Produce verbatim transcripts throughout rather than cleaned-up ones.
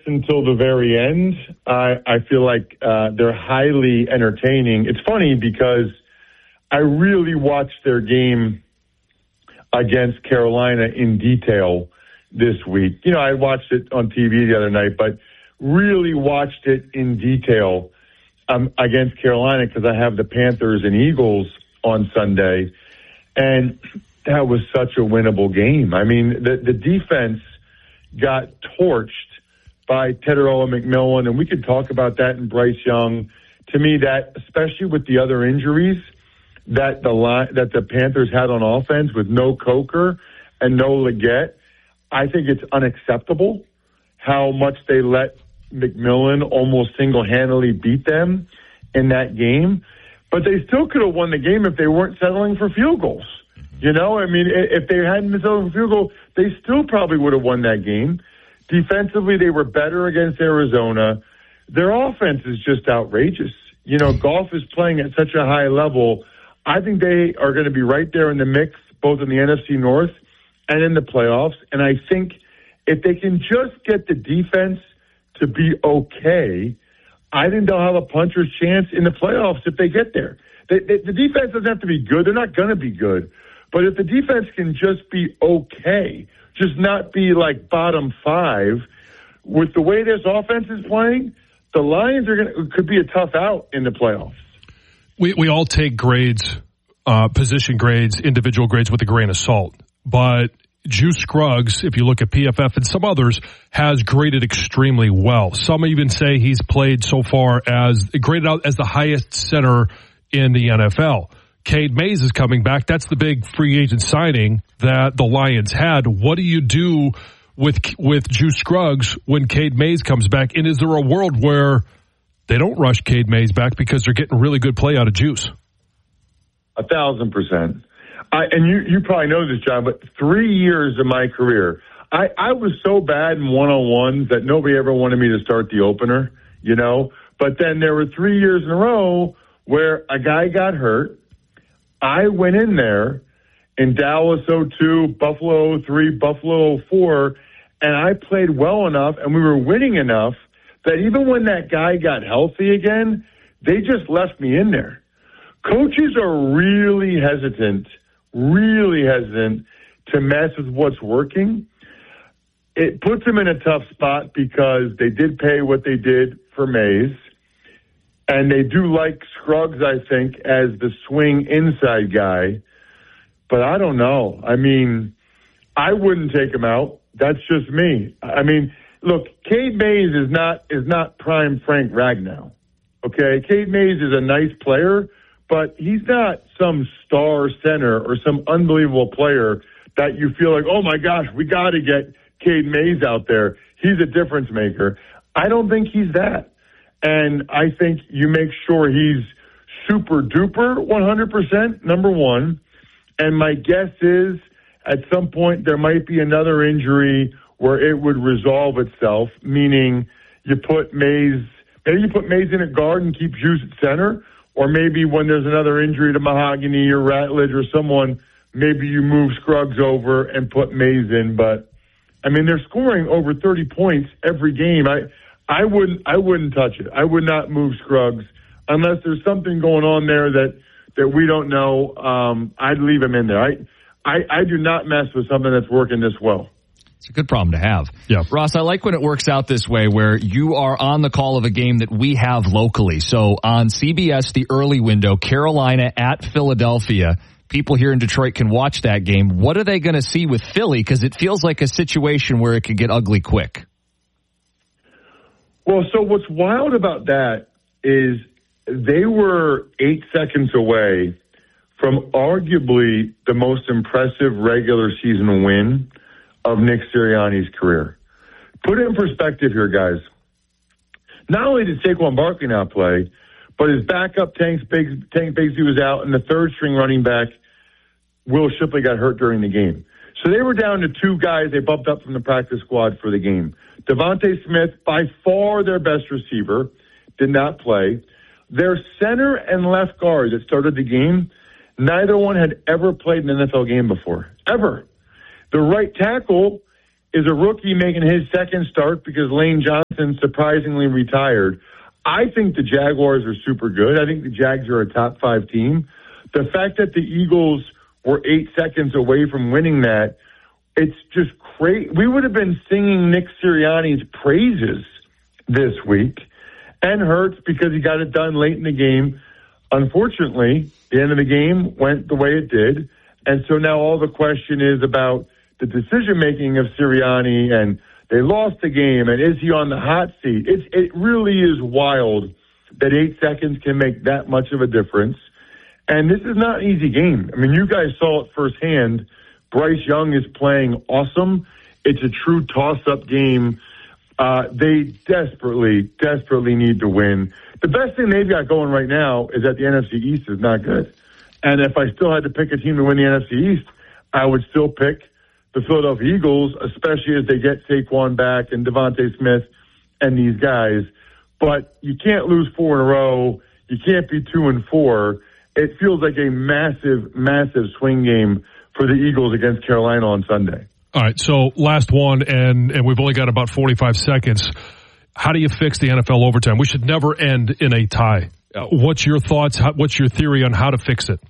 until the very end. I, I feel like uh, they're highly entertaining. It's funny because I really watched their game against Carolina in detail this week. You know, I watched it on T V the other night, but really watched it in detail um, against Carolina because I have the Panthers and Eagles on Sunday, and that was such a winnable game. I mean, the, the defense got torched by Teteroa McMillan, and we could talk about that in Bryce Young. To me, that, especially with the other injuries that the line, that the Panthers had on offense with no Coker and no Leggett, I think it's unacceptable how much they let McMillan almost single-handedly beat them in that game. But they still could have won the game if they weren't settling for field goals. You know, I mean, if they hadn't been settling for field goal, they still probably would have won that game. Defensively, they were better against Arizona. Their offense is just outrageous. You know, Goff is playing at such a high level. I think they are going to be right there in the mix, both in the N F C North and in the playoffs. And I think if they can just get the defense to be okay, I think they'll have a puncher's chance in the playoffs if they get there. They, they, the defense doesn't have to be good. They're not going to be good. But if the defense can just be okay, just not be like bottom five, with the way this offense is playing, the Lions are going to could be a tough out in the playoffs. We we all take grades, uh, position grades, individual grades with a grain of salt. But Juice Scruggs, if you look at P F F and some others, has graded extremely well. Some even say he's played so far as graded out as the highest center in the N F L. Cade Mays is coming back. That's the big free agent signing that the Lions had. What do you do with with Juice Scruggs when Cade Mays comes back? And is there a world where they don't rush Cade Mays back because they're getting really good play out of Juice? A thousand percent. I, and you, you probably know this, John, but three years of my career, I, I was so bad in one-on-ones that nobody ever wanted me to start the opener, you know? But then there were three years in a row where a guy got hurt. I went in there in Dallas oh two, Buffalo oh three, Buffalo oh four, and I played well enough and we were winning enough that even when that guy got healthy again, they just left me in there. Coaches are really hesitant, really hesitant to mess with what's working. It puts them in a tough spot because they did pay what they did for Mays. And they do like Scruggs, I think, as the swing inside guy. But I don't know. I mean, I wouldn't take him out. That's just me. I mean, look, Cade Mays is not is not prime Frank Ragnow. Okay? Cade Mays is a nice player, but he's not some star center or some unbelievable player that you feel like, oh, my gosh, we got to get Cade Mays out there. He's a difference maker. I don't think he's that. And I think you make sure he's super duper one hundred percent, number one. And my guess is at some point there might be another injury where it would resolve itself, meaning you put Mays, maybe you put Mays in at guard and keep Juice at center, or maybe when there's another injury to Mahogany or Ratledge or someone, maybe you move Scruggs over and put Mays in. But, I mean, they're scoring over thirty points every game. I I wouldn't I wouldn't touch it. I would not move Scruggs unless there's something going on there that, that we don't know. Um, I'd leave him in there. I, I I do not mess with something that's working this well. It's a good problem to have. Yeah. Ross, I like when it works out this way where you are on the call of a game that we have locally. So on C B S, the early window, Carolina at Philadelphia. People here in Detroit can watch that game. What are they going to see with Philly? Because it feels like a situation where it could get ugly quick. Well, so what's wild about that is they were eight seconds away from arguably the most impressive regular season win of Nick Sirianni's career. Put it in perspective here, guys. Not only did Saquon Barkley not play, but his backup Tank Bigsby was out, and the third-string running back, Will Shipley, got hurt during the game. So they were down to two guys they bumped up from the practice squad for the game. Devontae Smith, by far their best receiver, did not play. Their center and left guard that started the game, neither one had ever played an N F L game before, ever. The right tackle is a rookie making his second start because Lane Johnson Johnson surprisingly retired. I think the Jaguars are super good. I think the Jags are a top five team. The fact that the Eagles were eight seconds away from winning that, it's just crazy. We would have been singing Nick Sirianni's praises this week, and Hurts because he got it done late in the game. Unfortunately, the end of the game went the way it did, and so now all the question is about the decision-making of Sirianni, and they lost the game, and is he on the hot seat? It's, it really is wild that eight seconds can make that much of a difference. And this is not an easy game. I mean, you guys saw it firsthand. Bryce Young is playing awesome. It's a true toss-up game. Uh, they desperately, desperately need to win. The best thing they've got going right now is that the N F C East is not good. And if I still had to pick a team to win the N F C East, I would still pick the Philadelphia Eagles, especially as they get Saquon back and Devontae Smith and these guys. But you can't lose four in a row. You can't be two and four. It feels like a massive, massive swing game for the Eagles against Carolina on Sunday. All right, so last one, and, and we've only got about forty-five seconds. How do you fix the N F L overtime? We should never end in a tie. Uh, what's your thoughts? How, what's your theory on how to fix it?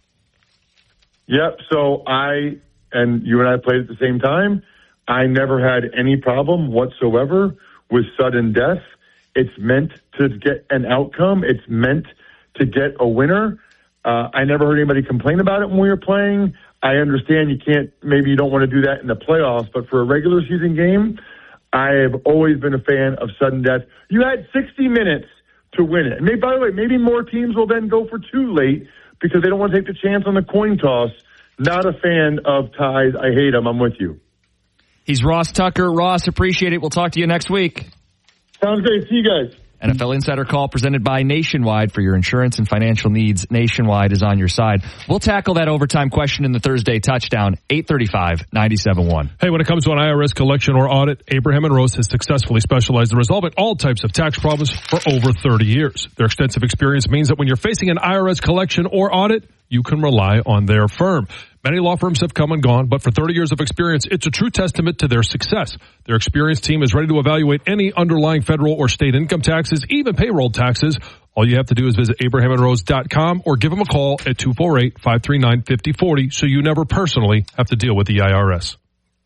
Yep, so I, and you and I played at the same time, I never had any problem whatsoever with sudden death. It's meant to get an outcome. It's meant to get a winner. Uh, I never heard anybody complain about it when we were playing. I understand you can't, maybe you don't want to do that in the playoffs, but for a regular season game, I have always been a fan of sudden death. You had sixty minutes to win it. And maybe, by the way, maybe more teams will then go for too late because they don't want to take the chance on the coin toss. Not a fan of ties. I hate them. I'm with you. He's Ross Tucker. Ross, appreciate it. We'll talk to you next week. Sounds great. See you guys. N F L Insider Call presented by Nationwide. For your insurance and financial needs, Nationwide is on your side. We'll tackle that overtime question in the Thursday touchdown, eight thirty-five, ninety-seven point one. Hey, when it comes to an I R S collection or audit, Abraham and Rose has successfully specialized in resolving all types of tax problems for over thirty years. Their extensive experience means that when you're facing an I R S collection or audit, you can rely on their firm. Many law firms have come and gone, but for thirty years of experience, it's a true testament to their success. Their experienced team is ready to evaluate any underlying federal or state income taxes, even payroll taxes. All you have to do is visit abraham and rose dot com or give them a call at two four eight, five three nine, five zero four zero so you never personally have to deal with the I R S.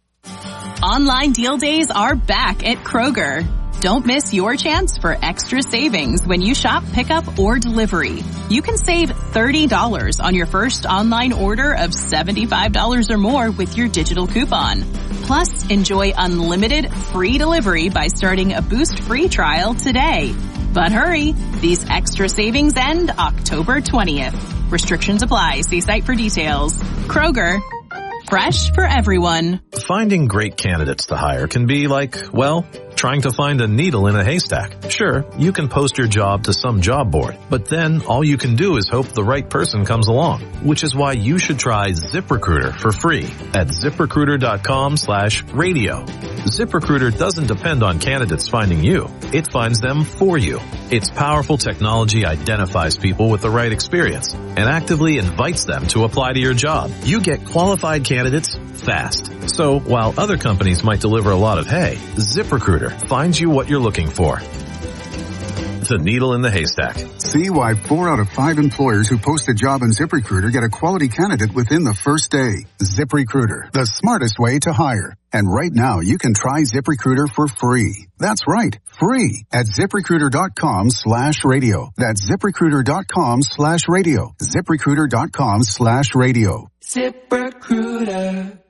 Online deal days are back at Kroger. Don't miss your chance for extra savings when you shop pickup or delivery. You can save thirty dollars on your first online order of seventy-five dollars or more with your digital coupon. Plus, enjoy unlimited free delivery by starting a Boost free trial today. But hurry, these extra savings end October twentieth. Restrictions apply. See site for details. Kroger, fresh for everyone. Finding great candidates to hire can be like, well, trying to find a needle in a haystack. Sure, you can post your job to some job board, but then all you can do is hope the right person comes along, which is why you should try ZipRecruiter for free at ZipRecruiter.com slash radio. ZipRecruiter doesn't depend on candidates finding you. It finds them for you. Its powerful technology identifies people with the right experience and actively invites them to apply to your job. You get qualified candidates fast. So while other companies might deliver a lot of hay, ZipRecruiter finds you what you're looking for. The needle in the haystack. See why four out of five employers who post a job on ZipRecruiter get a quality candidate within the first day. ZipRecruiter, the smartest way to hire. And right now, you can try ZipRecruiter for free. That's right, free at ZipRecruiter.com slash radio. That's ZipRecruiter.com slash radio. ZipRecruiter.com slash radio. ZipRecruiter.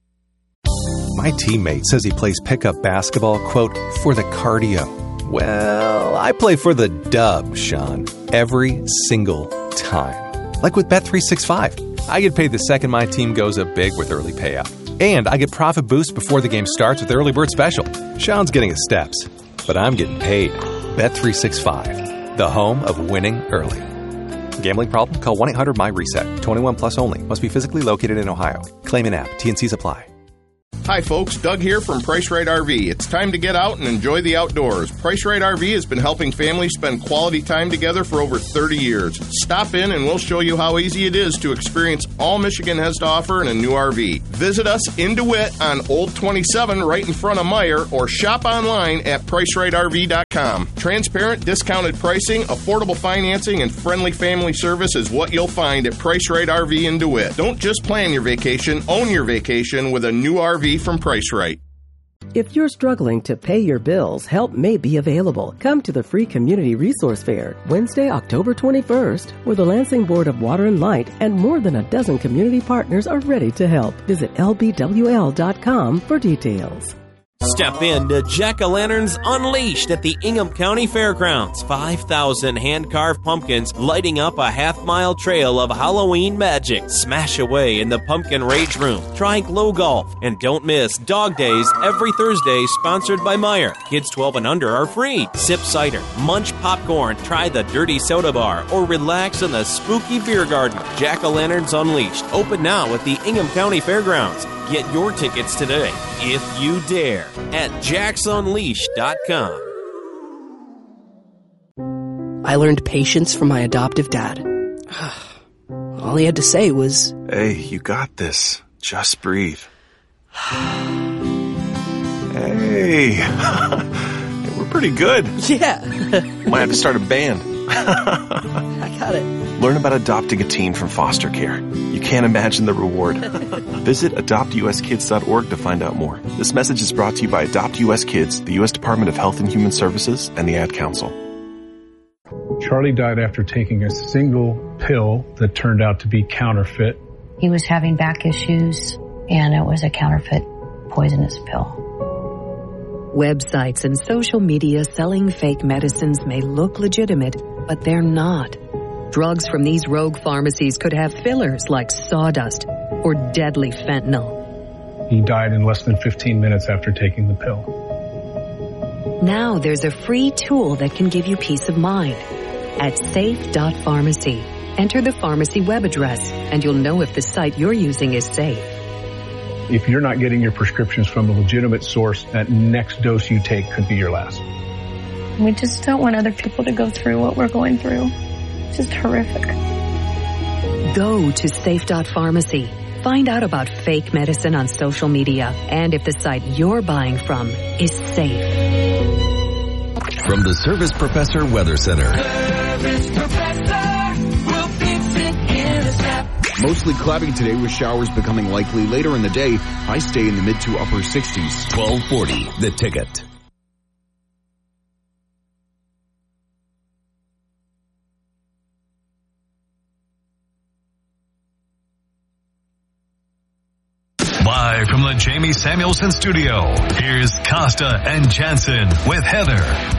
My teammate says he plays pickup basketball, quote, for the cardio. Well, I play for the dub, Sean, every single time. Like with Bet three sixty-five. I get paid the second my team goes up big with early payout. And I get profit boost before the game starts with Early Bird Special. Sean's getting his steps, but I'm getting paid. Bet three sixty-five, the home of winning early. Gambling problem? Call one eight hundred my reset. twenty-one plus only. Must be physically located in Ohio. Claim in app. T and C's apply. Hi folks, Doug here from Price Right R V. It's time to get out and enjoy the outdoors. Price Right R V has been helping families spend quality time together for over thirty years. Stop in and we'll show you how easy it is to experience all Michigan has to offer in a new R V. Visit us in DeWitt on Old twenty-seven right in front of Meijer or shop online at price right r v dot com. com. Transparent, discounted pricing, affordable financing, and friendly family service is what you'll find at Price Right R V in DeWitt. Don't just plan your vacation, own your vacation with a new R V from Price Right. If you're struggling to pay your bills, help may be available. Come to the free Community Resource Fair, Wednesday, October twenty-first, where the Lansing Board of Water and Light and more than a dozen community partners are ready to help. Visit L B W L dot com for details. Step in to Jack-O-Lanterns Unleashed at the Ingham County Fairgrounds. five thousand hand-carved pumpkins lighting up a half-mile trail of Halloween magic. Smash away in the Pumpkin Rage Room. Try Glow Golf. And don't miss Dog Days every Thursday, sponsored by Meijer. Kids twelve and under are free. Sip cider, munch popcorn, try the Dirty Soda Bar, or relax in the spooky beer garden. Jack-O-Lanterns Unleashed. Open now at the Ingham County Fairgrounds. Get your tickets today, if you dare, at jacks unleashed dot com. I learned patience from my adoptive dad. All he had to say was, "Hey, you got this. Just breathe." Hey, we're pretty good. Yeah. Might have to start a band. I got it. Learn about adopting a teen from foster care. You can't imagine the reward. Visit adopt u s kids dot org to find out more. This message is brought to you by Adopt U S Kids, the U S Department of Health and Human Services, and the Ad Council. Charlie died after taking a single pill that turned out to be counterfeit. He was having back issues, and it was a counterfeit poisonous pill. Websites and social media selling fake medicines may look legitimate, but they're not. Drugs from these rogue pharmacies could have fillers like sawdust or deadly fentanyl. He died in less than fifteen minutes after taking the pill. Now there's a free tool that can give you peace of mind. At safe dot pharmacy, enter the pharmacy web address and you'll know if the site you're using is safe. If you're not getting your prescriptions from a legitimate source, that next dose you take could be your last. We just don't want other people to go through what we're going through. It's just horrific. Go to safe dot pharmacy. Find out about fake medicine on social media and if the site you're buying from is safe. From the Service Professor Weather Center. Service Professor will fix it in a snap. Mostly cloudy today with showers becoming likely later in the day. Highs stay in the mid to upper sixties. twelve forty, The Ticket. Live from the Jamie Samuelson studio, here's Costa and Jansen with Heather.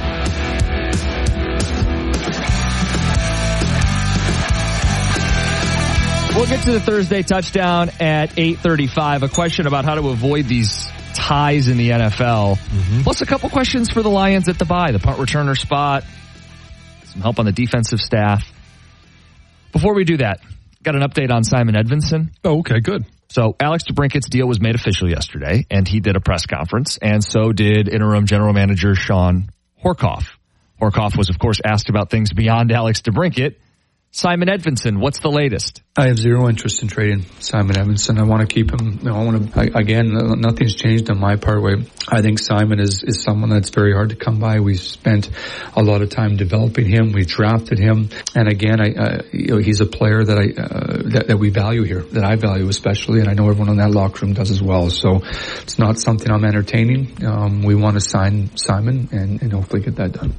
We'll get to the Thursday touchdown at eight thirty-five. A question about how to avoid these ties in the N F L. Mm-hmm. Plus a couple questions for the Lions at the bye. The punt returner spot. Some help on the defensive staff. Before we do that, got an update on Simon Edvinsson. Oh, okay, good. So Alex DeBrincat's deal was made official yesterday, and he did a press conference, and so did interim general manager Sean Horkoff. Horkoff was, of course, asked about things beyond Alex DeBrincat. Simon Edvinsson, what's the latest? I have zero interest in trading Simon Edvinsson. I want to keep him. You know, I want to, I, again, nothing's changed on my part. Way I think Simon is, is someone that's very hard to come by. We've spent a lot of time developing him. We drafted him. And again, I, uh, you know, he's a player that I, uh, that, that we value here, that I value especially. And I know everyone in that locker room does as well. So it's not something I'm entertaining. Um, we want to sign Simon and, and hopefully get that done.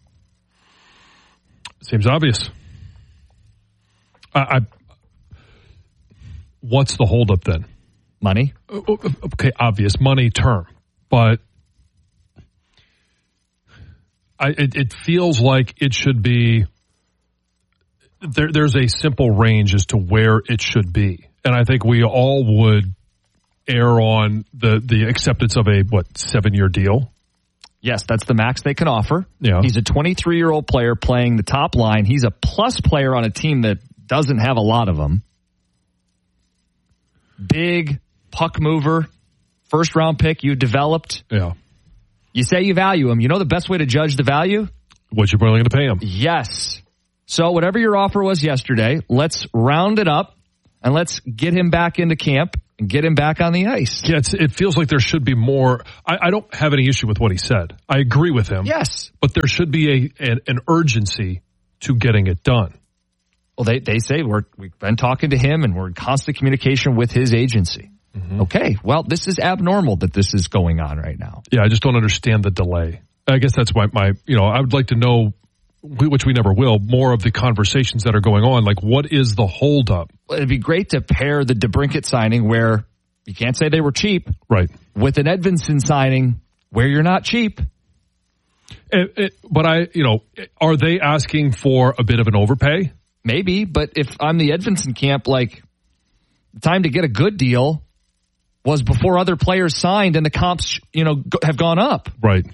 Seems obvious. I, I, what's the holdup then? Money? Okay, obvious money term, but I, it, it feels like it should be. There, there's a simple range as to where it should be, and I think we all would err on the the acceptance of a what seven year deal. Yes, that's the max they can offer. Yeah. He's a twenty-three year old player playing the top line. He's a plus player on a team that doesn't have a lot of them. Big puck mover, first round pick you developed. Yeah. You say you value him. You know the best way to judge the value? What you're willing to pay him. Yes. So whatever your offer was yesterday, let's round it up and let's get him back into camp and get him back on the ice. Yeah, it's, it feels like there should be more. I, I don't have any issue with what he said. I agree with him. Yes. But there should be a an, an urgency to getting it done. Well, they, they say we're, we've been talking to him and we're in constant communication with his agency. Mm-hmm. Okay, well, this is abnormal that this is going on right now. Yeah, I just don't understand the delay. I guess that's why my, you know, I would like to know, which we never will, more of the conversations that are going on. Like, what is the holdup? Well, it'd be great to pair the DeBrincat signing where you can't say they were cheap. Right. With an Edvinsson signing where you're not cheap. It, it, but I, you know, are they asking for a bit of an overpay? Maybe, but if I'm the Edvinsson camp, like, the time to get a good deal was before other players signed and the comps, you know, have gone up. Right.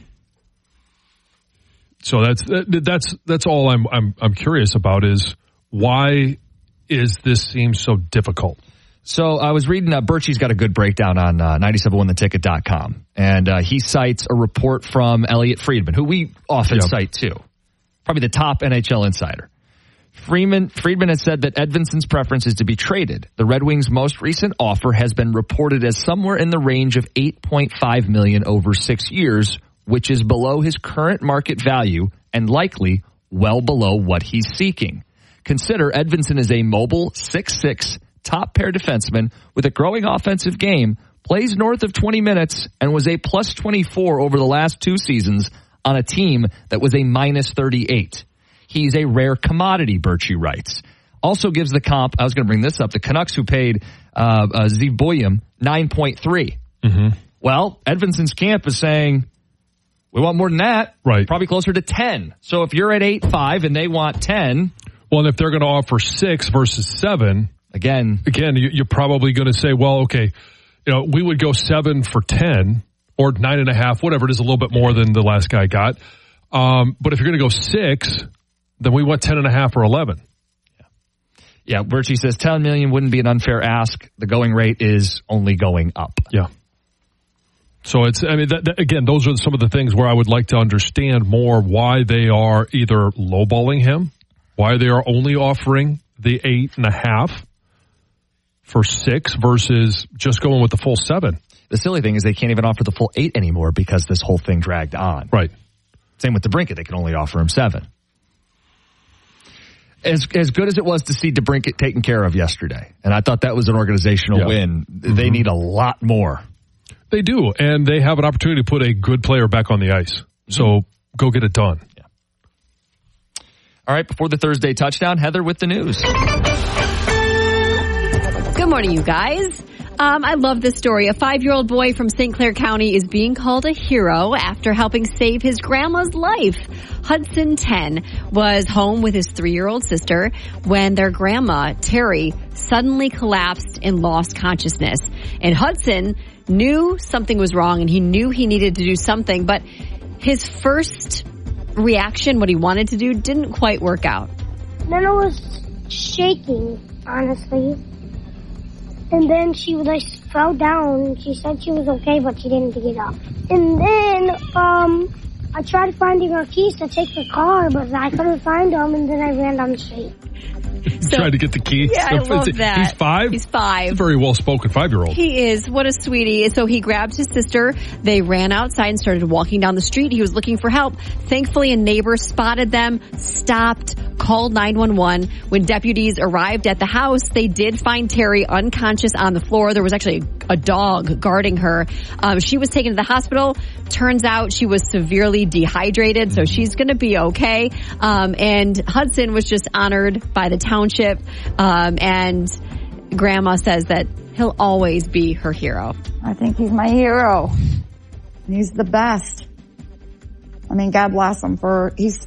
So that's that's that's all I'm I'm I'm curious about is why is this seem so difficult? So I was reading, uh, Birchie's got a good breakdown on uh, nine seven one the ticket dot com, and uh, he cites a report from Elliot Friedman, who we often yep. cite too, probably the top N H L insider. Freeman, Friedman has said that Edvinsson's preference is to be traded. The Red Wings' most recent offer has been reported as somewhere in the range of eight point five million dollars over six years, which is below his current market value and likely well below what he's seeking. Consider Edvinsson is a mobile six foot six top pair defenseman with a growing offensive game, plays north of twenty minutes, and was a plus twenty-four over the last two seasons on a team that was a minus thirty-eight. He's a rare commodity, Birchie writes. Also gives the comp, I was going to bring this up, the Canucks who paid uh, uh, Ziv Boyum nine point three. Mm-hmm. Well, Edvinsson's camp is saying, we want more than that. Right. Probably closer to ten. So if you're at eight five and they want ten. Well, and if they're going to offer six versus seven. Again. Again, you're probably going to say, well, okay, you know, we would go seven for ten or nine and a half, whatever it is, a little bit more than the last guy got. Um, but if you're going to go six, then we want ten and a half or eleven. Yeah. Yeah. Birchie says ten million wouldn't be an unfair ask. The going rate is only going up. Yeah. So it's, I mean, that, that, again, those are some of the things where I would like to understand more why they are either lowballing him, why they are only offering the eight and a half for six versus just going with the full seven. The silly thing is they can't even offer the full eight anymore because this whole thing dragged on. Right. Same with DeBrincat. They can only offer him seven. As as good as it was to see DeBrincat taken care of yesterday, and I thought that was an organizational yeah. win, mm-hmm. they need a lot more. They do, and they have an opportunity to put a good player back on the ice. So mm-hmm. go get it done. Yeah. All right, before the Thursday touchdown, Heather with the news. Good morning, you guys. Um, I love this story. A five-year-old boy from Saint Clair County is being called a hero after helping save his grandma's life. Hudson, ten, was home with his three-year-old sister when their grandma, Terry, suddenly collapsed and lost consciousness. And Hudson knew something was wrong and he knew he needed to do something, but his first reaction, what he wanted to do, didn't quite work out. Then I was shaking, honestly. And then she like fell down. She said she was okay, but she didn't get up. And then um, I tried finding her keys to take the car, but I couldn't find them. And then I ran down the street. So, trying to get the keys. Yeah, I love that. He's five? He's five. He's a very well-spoken five-year-old. He is. What a sweetie. So he grabbed his sister. They ran outside and started walking down the street. He was looking for help. Thankfully, a neighbor spotted them, stopped, called nine one one. When deputies arrived at the house, they did find Terry unconscious on the floor. There was actually a dog guarding her. Um, she was taken to the hospital. Turns out she was severely dehydrated, so she's going to be okay. Um, and Hudson was just honored by the township, um, and Grandma says that he'll always be her hero. I think he's my hero. He's the best. I mean, God bless him for, he's,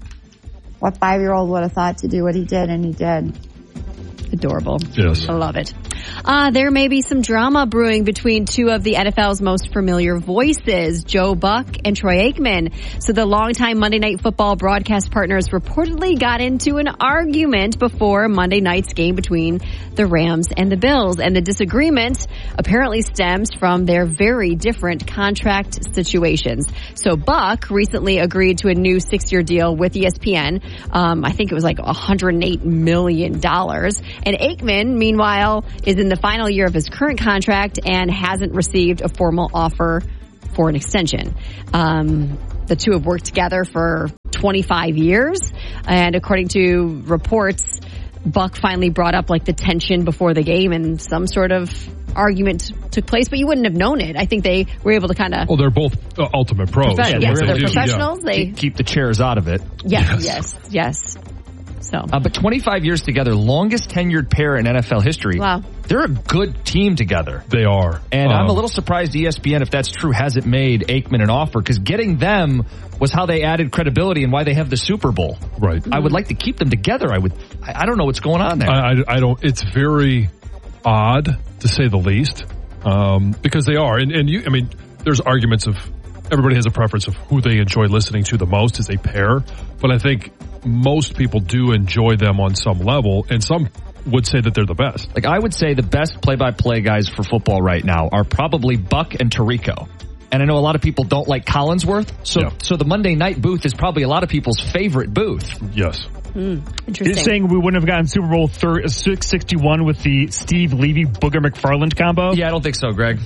what five-year-old would have thought to do what he did, and he did. Adorable. Yes. I love it. Uh, there may be some drama brewing between two of the N F L's most familiar voices, Joe Buck and Troy Aikman. So the longtime Monday Night Football broadcast partners reportedly got into an argument before Monday night's game between the Rams and the Bills. And the disagreement apparently stems from their very different contract situations. So Buck recently agreed to a new six-year deal with E S P N. Um, I think it was like one hundred eight million dollars. And Aikman, meanwhile, is is in the final year of his current contract and hasn't received a formal offer for an extension. Um, the two have worked together for twenty-five years, and according to reports, Buck finally brought up like the tension before the game and some sort of argument took place, but you wouldn't have known it. I think they were able to kind of... Well, they're both uh, ultimate pros. Profe- yes, they're professionals. Yeah. They keep, keep the chairs out of it. Yes, yes, yes. yes. So, uh, but twenty-five years together, longest tenured pair in N F L history. Wow. They're a good team together. They are. And um, I'm a little surprised E S P N, if that's true, hasn't made Aikman an offer, because getting them was how they added credibility and why they have the Super Bowl. Right. I would like to keep them together. I would. I, I don't know what's going on there. I, I, I don't. It's very odd, to say the least, um, because they are. And, and you, I mean, there's arguments of everybody has a preference of who they enjoy listening to the most as a pair, but I think most people do enjoy them on some level, and some would say that they're the best. Like, I would say the best play-by-play guys for football right now are probably Buck and Tirico. And I know a lot of people don't like Collinsworth, so yeah. so the Monday night booth is probably a lot of people's favorite booth. Yes. Hmm, interesting. You're saying we wouldn't have gotten Super Bowl six sixty-one with the Steve Levy Booger McFarland combo? Yeah, I don't think so, Greg.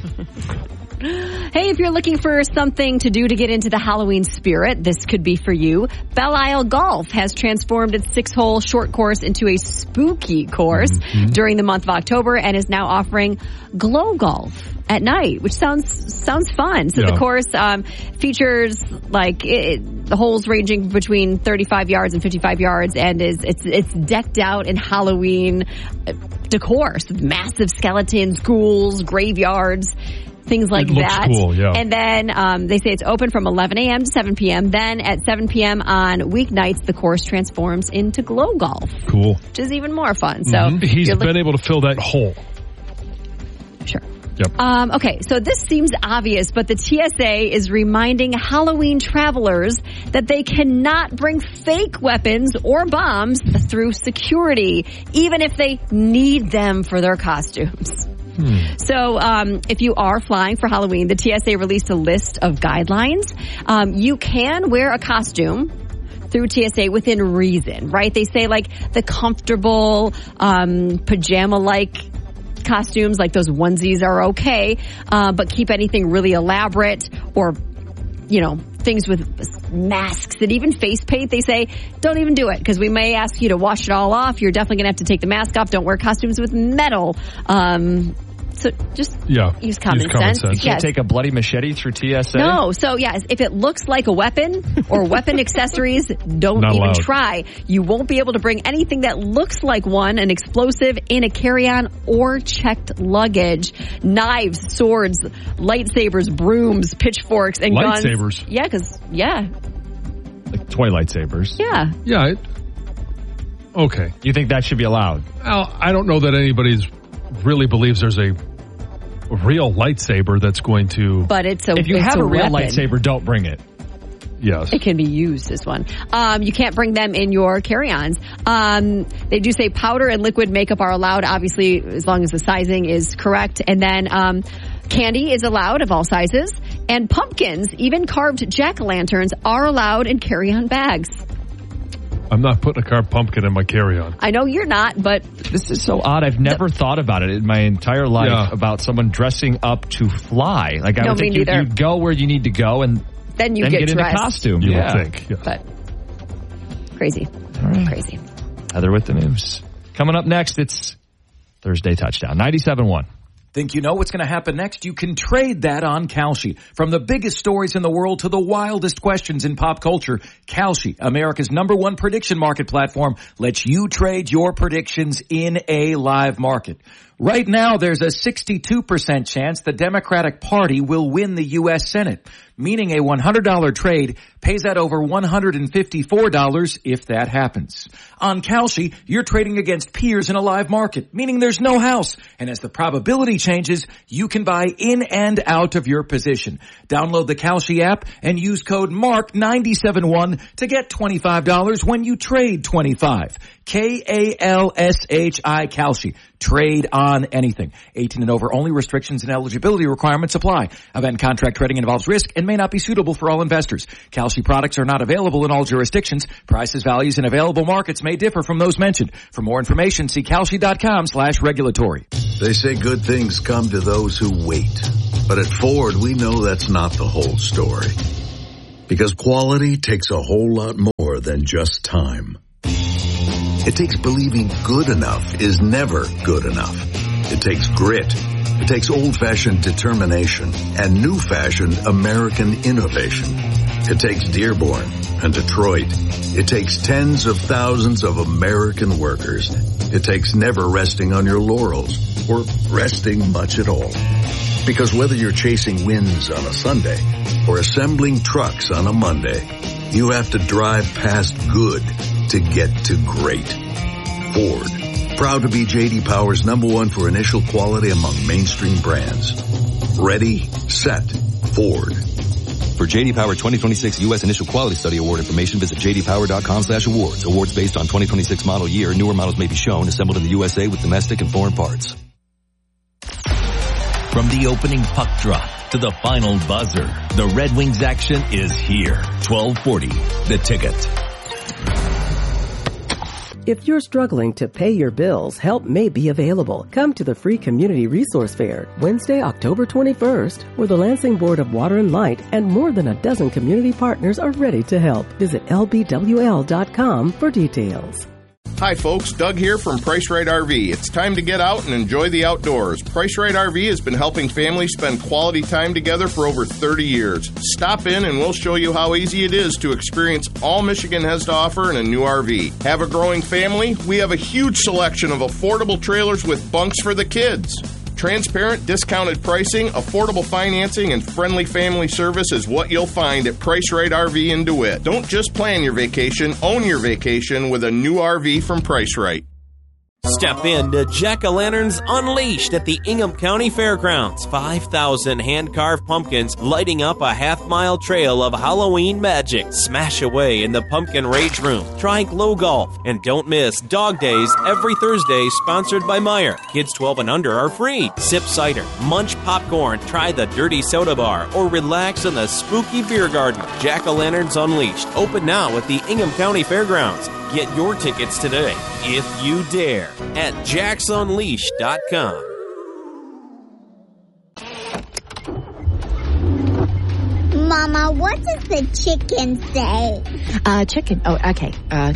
Hey, if you're looking for something to do to get into the Halloween spirit, this could be for you. Belle Isle Golf has transformed its six-hole short course into a spooky course mm-hmm. during the month of October and is now offering glow golf at night, which sounds sounds fun. So yeah. the course um, features like it, the holes ranging between thirty-five yards and fifty-five yards, and is it's it's decked out in Halloween decor, so massive skeletons, ghouls, graveyards. Things like it looks that. Cool, yeah. And then um, they say it's open from eleven a.m. to seven p.m. Then at seven p.m. on weeknights, the course transforms into glow golf. Cool. Which is even more fun. So mm-hmm. He's been look- able to fill that hole. Sure. Yep. Um, okay, so this seems obvious, but the T S A is reminding Halloween travelers that they cannot bring fake weapons or bombs through security, even if they need them for their costumes. Hmm. So um, if you are flying for Halloween, the T S A released a list of guidelines. Um, you can wear a costume through T S A within reason, right? They say like the comfortable um, pajama-like costumes, like those onesies are okay, uh, but keep anything really elaborate or, you know, things with masks and even face paint, they say, don't even do it because we may ask you to wash it all off. You're definitely going to have to take the mask off. Don't wear costumes with metal. Um, so just yeah. use common, use common sense. sense. You can't yes. take a bloody machete through T S A? No. So, yes, if it looks like a weapon or weapon accessories, don't Not even allowed. try. You won't be able to bring anything that looks like one, an explosive, in a carry-on or checked luggage. Knives, swords, lightsabers, brooms, pitchforks, and guns. Lightsabers? Yeah, because, yeah. Like toy lightsabers? Yeah. Yeah. It, okay. You think that should be allowed? Well, I don't know that anybody's really believes there's a real lightsaber that's going to... But it's a If you it's have a, a real weapon. lightsaber, don't bring it. Yes. It can be used as one. Um, you can't bring them in your carry-ons. Um, they do say powder and liquid makeup are allowed, obviously, as long as the sizing is correct. And then um, candy is allowed of all sizes. And pumpkins, even carved jack-o'-lanterns, are allowed in carry-on bags. I'm not putting a carved pumpkin in my carry-on. I know you're not, but... This is so odd. I've never the, thought about it in my entire life yeah. about someone dressing up to fly. Like, I no, would think you'd, you'd go where you need to go and then you then get, get in dressed. a costume. You yeah. would think. Yes. But crazy. All right. Crazy. Heather with the news. Coming up next, it's Thursday Touchdown. ninety-seven point one. Think you know what's going to happen next? You can trade that on Kalshi. From the biggest stories in the world to the wildest questions in pop culture, Kalshi, America's number one prediction market platform, lets you trade your predictions in a live market. Right now, there's a sixty-two percent chance the Democratic Party will win the U S Senate, meaning a one hundred dollars trade pays out over one hundred fifty-four dollars if that happens. On Kalshi, you're trading against peers in a live market, meaning there's no house. And as the probability changes, you can buy in and out of your position. Download the Kalshi app and use code mark nine seven one to get twenty-five dollars when you trade twenty-five. K A L S H I Kalshi. trade on anything. eighteen and over only. Restrictions and eligibility requirements apply. Event contract trading involves risk and may not be suitable for all investors. Kalshi products are not available in all jurisdictions. Prices, values, and available markets may differ from those mentioned. For more information, see Kalshi.com slash regulatory. They say good things come to those who wait. But at Ford, we know that's not the whole story. Because quality takes a whole lot more than just time. It takes believing good enough is never good enough. It takes grit. It takes old-fashioned determination and new-fashioned American innovation. It takes Dearborn and Detroit. It takes tens of thousands of American workers. It takes never resting on your laurels or resting much at all. Because whether you're chasing wins on a Sunday or assembling trucks on a Monday, you have to drive past good to get to great. Ford, proud to be J D Power's number one for initial quality among mainstream brands. Ready, set, Ford. For J D Power twenty twenty-six U S Initial Quality Study Award information, visit j d power dot com slash awards. Awards based on twenty twenty-six model year. Newer models may be shown, assembled in the U S A with domestic and foreign parts. From the opening puck drop to the final buzzer, the Red Wings action is here. twelve forty, The Ticket. If you're struggling to pay your bills, help may be available. Come to the free Community Resource Fair, Wednesday, October twenty-first, where the Lansing Board of Water and Light and more than a dozen community partners are ready to help. Visit l b w l dot com for details. Hi folks, Doug here from Price Right R V. It's time to get out and enjoy the outdoors. Price Right R V has been helping families spend quality time together for over thirty years. Stop in and we'll show you how easy it is to experience all Michigan has to offer in a new R V. Have a growing family? We have a huge selection of affordable trailers with bunks for the kids. Transparent, discounted pricing, affordable financing, and friendly family service is what you'll find at Price Right R V in DeWitt. Don't just plan your vacation, own your vacation with a new R V from Price Right. Step in to Jack-O-Lanterns Unleashed at the Ingham County Fairgrounds. five thousand hand-carved pumpkins lighting up a half-mile trail of Halloween magic. Smash away in the Pumpkin Rage Room. Try Glow Golf. And don't miss Dog Days every Thursday, sponsored by Meijer. Kids twelve and under are free. Sip cider, munch popcorn, try the Dirty Soda Bar, or relax in the spooky beer garden. Jack-O-Lanterns Unleashed. Open now at the Ingham County Fairgrounds. Get your tickets today, if you dare, at jacks unleashed dot com. Mama, what does the chicken say? Uh, chicken. Oh, okay. Uh,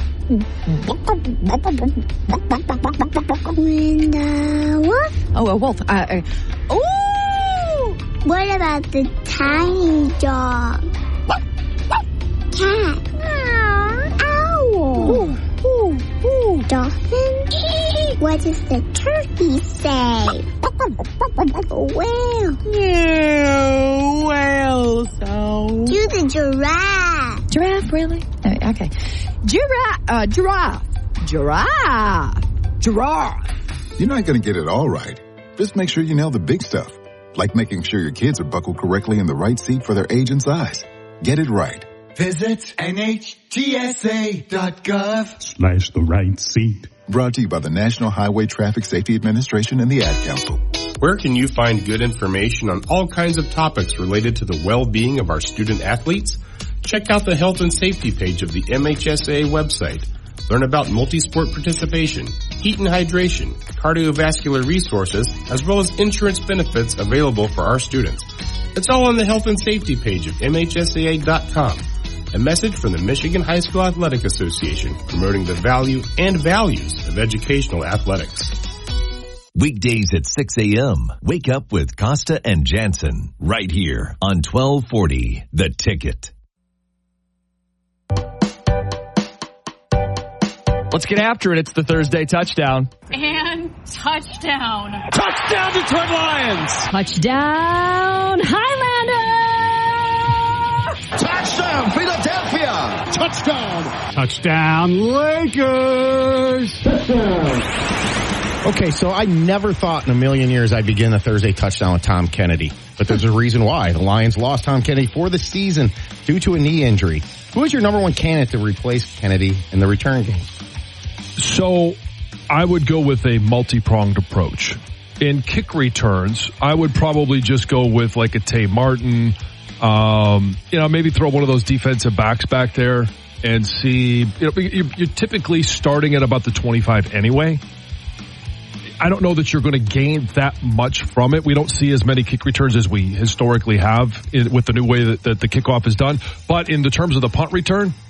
when, uh, wolf? Oh, a wolf. Uh, uh, ooh! What about the tiny dog? Cat. Aww. Owl. Ooh, ooh, ooh. Dolphin. What does the turkey say? Whale. No, whale sound. Do the giraffe. Giraffe, really? Uh, okay. Giraffe. Uh, giraffe. Giraffe. Giraffe. You're not going to get it all right. Just make sure you nail the big stuff, like making sure your kids are buckled correctly in the right seat for their age and size. Get it right. Visit N H T S A dot gov Slash the right seat. Brought to you by the National Highway Traffic Safety Administration and the Ad Council. Where can you find good information on all kinds of topics related to the well-being of our student athletes? Check out the health and safety page of the M H S A A website. Learn about multi-sport participation, heat and hydration, cardiovascular resources, as well as insurance benefits available for our students. It's all on the health and safety page of M H S A A dot com. A message from the Michigan High School Athletic Association, promoting the value and values of educational athletics. Weekdays at six a.m. Wake up with Costa and Jansen right here on twelve forty The Ticket. Let's get after it. It's the Thursday touchdown. And touchdown. Touchdown, Detroit Lions. Touchdown, Highlander. Touchdown, Philadelphia. Touchdown. Touchdown, Lakers. Touchdown. Okay, so I never thought in a million years I'd begin the Thursday touchdown with Tom Kennedy. But there's a reason why. The Lions lost Tom Kennedy for the season due to a knee injury. Who is your number one candidate to replace Kennedy in the return game? So I would go with a multi-pronged approach. In kick returns, I would probably just go with like a Tay Martin, um, you know, maybe throw one of those defensive backs back there and see, you know, you're typically starting at about the twenty-five anyway. I don't know that you're going to gain that much from it. We don't see as many kick returns as we historically have in, with the new way that, that the kickoff is done. But in the terms of the punt return,